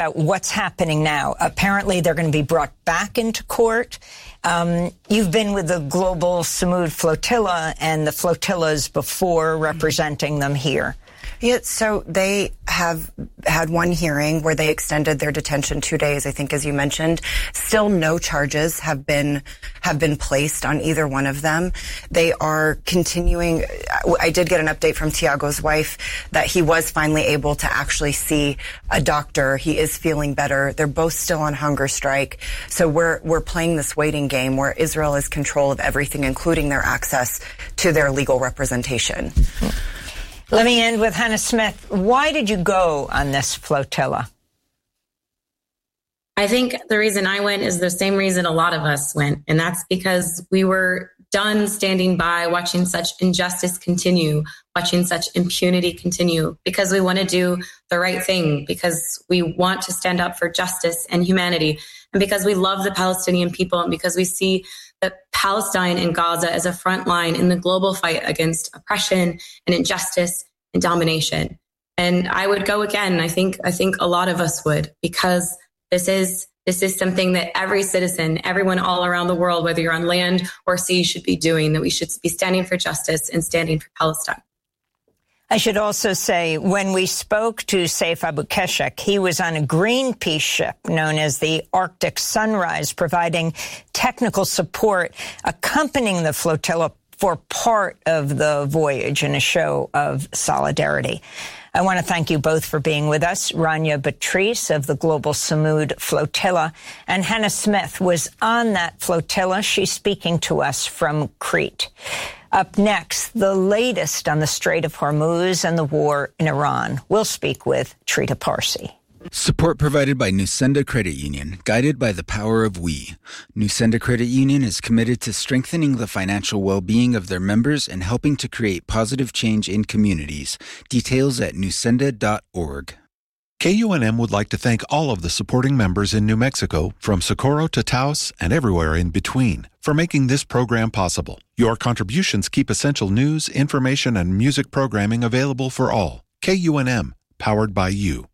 What's happening now? Apparently, they're going to be brought back into court. You've been with the Global Samud Flotilla and the flotillas before, representing them here. Yeah, so they have had one hearing where they extended their detention 2 days, I think, as you mentioned. Still no charges have been placed on either one of them. They are continuing. I did get an update from Tiago's wife that he was finally able to actually see a doctor. He is feeling better. They're both still on hunger strike. So we're playing this waiting game where Israel is control of everything, including their access to their legal representation. Let me end with Hannah Smith. Why did you go on this flotilla? I think the reason I went is the same reason a lot of us went, and that's because we were done standing by, watching such injustice continue, watching such impunity continue, because we want to do the right thing, because we want to stand up for justice and humanity, and because we love the Palestinian people, and because we see that Palestine and Gaza as a front line in the global fight against oppression and injustice and domination. And I would go again. I think a lot of us would, because this is something that every citizen, everyone all around the world, whether you're on land or sea, should be doing, that we should be standing for justice and standing for Palestine. I should also say, when we spoke to Saif Abu Keshek, he was on a Greenpeace ship known as the Arctic Sunrise, providing technical support, accompanying the flotilla for part of the voyage in a show of solidarity. I want to thank you both for being with us. Rania Batrice of the Global Samud Flotilla and Hannah Smith was on that flotilla. She's speaking to us from Crete. Up next, the latest on the Strait of Hormuz and the war in Iran. We'll speak with Trita Parsi. Support provided by Nusenda Credit Union, guided by the power of we. Nusenda Credit Union is committed to strengthening the financial well-being of their members and helping to create positive change in communities. Details at nusenda.org. KUNM would like to thank all of the supporting members in New Mexico, from Socorro to Taos and everywhere in between, for making this program possible. Your contributions keep essential news, information, and music programming available for all. KUNM, powered by you.